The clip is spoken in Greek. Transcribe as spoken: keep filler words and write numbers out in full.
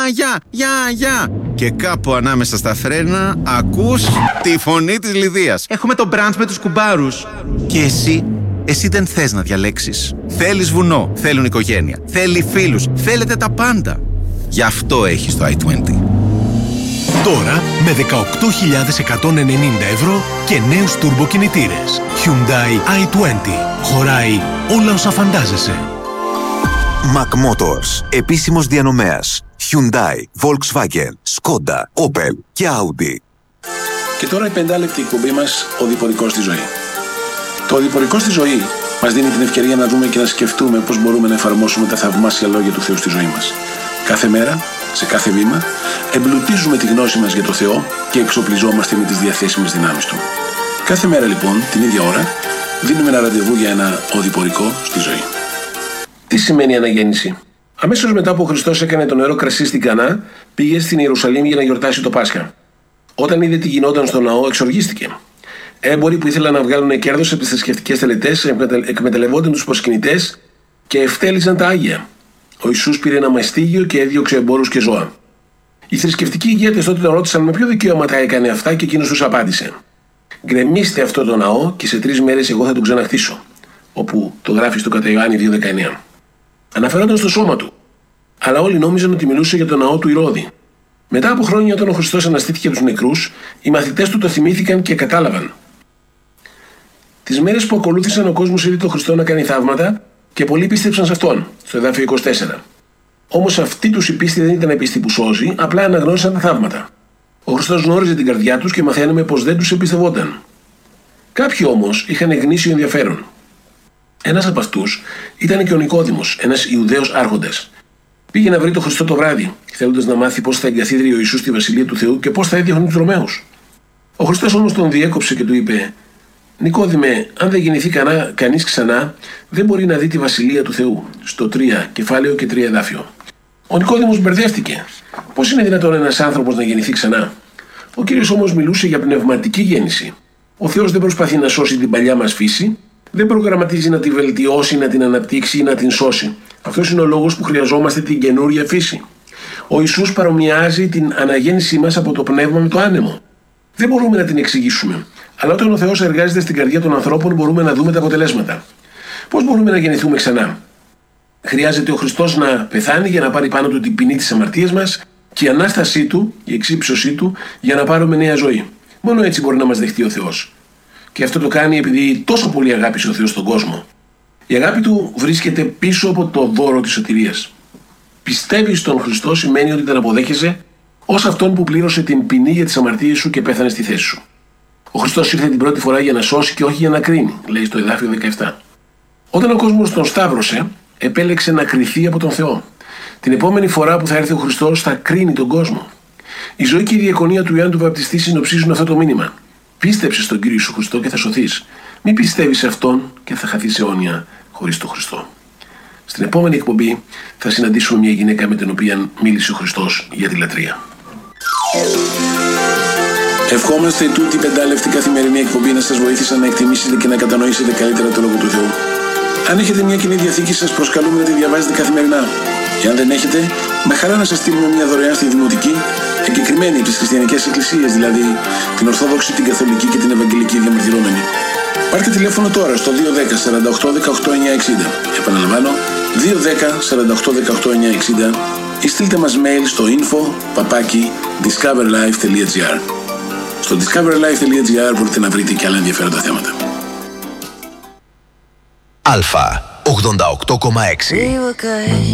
γεια, γεια, γεια. Και κάπου ανάμεσα στα φρένα ακούς τη φωνή της Λιδίας. Έχουμε το μπραντς με τους κουμπάρους. Και εσύ, εσύ δεν θες να διαλέξεις. Θέλεις βουνό, θέλουν οικογένεια, θέλει φίλους, θέλετε τα πάντα. Γι' αυτό έχεις το άι είκοσι. Τώρα με δεκαοκτώ χιλιάδες εκατόν ενενήντα ευρώ και νέους τουρμποκινητήρες. Hyundai άι είκοσι. Χωράει όλα όσα φαντάζεσαι. Mac Motors. Επίσημος διανομέας. Hyundai, Volkswagen, Skoda, Opel και Audi. Και τώρα η πεντάλεπτη εκπομπή μας, ο Οδηπορικός στη ζωή. Το Οδηπορικό στη ζωή μας δίνει την ευκαιρία να δούμε και να σκεφτούμε πώς μπορούμε να εφαρμόσουμε τα θαυμάσια λόγια του Θεού στη ζωή μας. Κάθε μέρα, σε κάθε βήμα, εμπλουτίζουμε τη γνώση μας για το Θεό και εξοπλιζόμαστε με τις διαθέσιμες δυνάμεις Του. Κάθε μέρα λοιπόν, την ίδια ώρα, δίνουμε ένα ραντεβού για ένα οδηπορικό στη ζωή. Τι σημαίνει αναγέννηση? Αμέσως μετά που ο Χριστός έκανε το νερό κρασί στην Κανά, πήγε στην Ιερουσαλήμ για να γιορτάσει το Πάσχα. Όταν είδε τι γινόταν στο ναό, εξοργίστηκε. Έμποροι που ήθελαν να βγάλουν κέρδος από τις θρησκευτικές τελετές εκμεταλλευόταν τους προσκυνητές και ευτέλιζαν τα άγια. Ο Ιησούς πήρε ένα μαστίγιο και έδιωξε εμπόρους και ζώα. Οι θρησκευτικοί ηγέτες τότε τον ρώτησαν με ποιο δικαίωμα τα έκανε αυτά και εκείνος τους απάντησε: «Γκρεμίστε αυτό το ναό και σε τρεις μέρες εγώ θα τον ξαναχτίσω». Όπου το γράφει στο κατά Ιωάννη δύο δεκαεννέα. Αναφερόταν στο σώμα του. Αλλά όλοι νόμιζαν ότι μιλούσε για το ναό του Ηρώδη. Μετά από χρόνια, όταν ο Χριστός αναστήθηκε από τους νεκρούς, οι μαθητές του το θυμήθηκαν και κατάλαβαν. Τις μέρες που ακολούθησαν, ο κόσμος είδε τον Χριστό να κάνει θαύματα και πολλοί πίστεψαν σε αυτόν, στο εδάφιο είκοσι τέσσερα. Όμως αυτή τους η πίστη δεν ήταν πίστη που σώζει, απλά αναγνώρισαν τα θαύματα. Ο Χριστός γνώριζε την καρδιά τους και μαθαίνουμε πως δεν τους εμπιστευόταν. Κάποιοι όμως είχαν γνήσιο ενδιαφέρον. Ένας από αυτούς ήταν και ο Νικόδημος, ένας Ιουδαίος άρχοντας. Πήγε να βρει τον Χριστό το βράδυ, θέλοντας να μάθει πώς θα εγκαθίδρει ο Ιησούς στη βασιλεία του Θεού και πώς θα έδιωχνε τους Ρωμαίους. Ο Χριστός όμως τον διέκοψε και του είπε: «Νικόδημε, αν δεν γεννηθεί κανά, κανείς ξανά, δεν μπορεί να δει τη βασιλεία του Θεού». Στο τρία κεφάλαιο και τρία εδάφιο. Ο Νικόδημος μπερδεύτηκε. Πώς είναι δυνατόν ένας άνθρωπος να γεννηθεί ξανά? Ο Κύριος όμως μιλούσε για πνευματική γέννηση. Ο Θεός δεν προσπαθεί να σώσει την παλιά μας φύση, δεν προγραμματίζει να τη βελτιώσει, να την αναπτύξει ή να την σώσει. Αυτός είναι ο λόγος που χρειαζόμαστε την καινούρια φύση. Ο Ιησούς παρομοιάζει την αναγέννησή μας από το πνεύμα με το άνεμο. Δεν μπορούμε να την εξηγήσουμε. Αλλά όταν ο Θεός εργάζεται στην καρδιά των ανθρώπων, μπορούμε να δούμε τα αποτελέσματα. Πώς μπορούμε να γεννηθούμε ξανά? Χρειάζεται ο Χριστός να πεθάνει για να πάρει πάνω του την ποινή της αμαρτίας μας και η ανάστασή του, η εξύψωσή του, για να πάρουμε νέα ζωή. Μόνο έτσι μπορεί να μας δεχτεί ο Θεός. Και αυτό το κάνει επειδή τόσο πολύ αγάπησε ο Θεός τον κόσμο. Η αγάπη του βρίσκεται πίσω από το δώρο της σωτηρίας. Πιστεύεις στον Χριστό σημαίνει ότι τον αποδέχεσαι ως αυτόν που πλήρωσε την ποινή για τις αμαρτίες σου και πέθανε στη θέση σου. Ο Χριστός ήρθε την πρώτη φορά για να σώσει και όχι για να κρίνει, λέει στο εδάφιο δεκαεπτά. Όταν ο κόσμος τον σταύρωσε, επέλεξε να κριθεί από τον Θεό. Την επόμενη φορά που θα έρθει ο Χριστός θα κρίνει τον κόσμο. Η ζωή και η διακονία του Ιωάννου του Βαπτιστή συνοψίζουν αυτό το μήνυμα. Πίστεψε στον Κύριο Ιησού Χριστό και θα σωθείς. Μην πιστεύεις σε Αυτόν και θα χαθείς αιώνια χωρίς τον Χριστό. Στην επόμενη εκπομπή θα συναντήσουμε μια γυναίκα με την οποία μίλησε ο Χριστός για τη λατρεία. Ευχόμαστε τούτη η πεντάλεπτη καθημερινή εκπομπή να σας βοήθησε να εκτιμήσετε και να κατανοήσετε καλύτερα το Λόγο του Θεού. Αν έχετε μια Κοινή Διαθήκη, σας προσκαλούμε να τη διαβάζετε καθημερινά. Και αν δεν έχετε, με χαρά να σας στείλουμε μια δωρεάν στη Δημοτική, εγκεκριμένη από τις χριστιανικές εκκλησίες, δηλαδή την Ορθόδοξη, την Καθολική και την Ευαγγελική διαμαρτυρόμενη. Πάρτε τηλέφωνο τώρα στο δύο ένα μηδέν σαράντα οκτώ δεκαοκτώ εννιακόσια εξήντα. Επαναλαμβάνω, δύο ένα μηδέν σαράντα οκτώ δεκαοκτώ εννιακόσια εξήντα ή στείλτε μας mail στο info παπάκι discoverlife τελεία gr. Στο discoverlife τελεία gr μπορείτε να βρείτε και άλλα ενδιαφέροντα θέματα. Αλφα ογδόντα οκτώ κόμμα έξι.